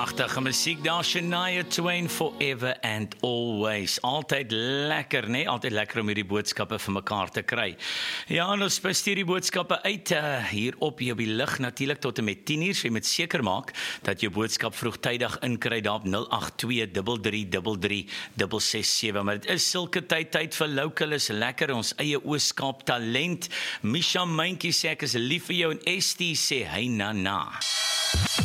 Pragtige musiek daar, Shania Twain, Forever and Always. Altyd lekker, nee? Altyd lekker om hierdie boodskappe vir mekaar te kry. Ja, en ons stuur die boodskappe uit hier op jou die lig, natuurlik tot en met 10 uur, so jy moet seker maak dat jou boodskap vroegtydig inkry daar op 082-33-337. Maar dit is sulke tyd vir local is lekker, ons eie Ooskaap talent. Misha Myntjie sê ek is lief vir jou en Estie sê hey na.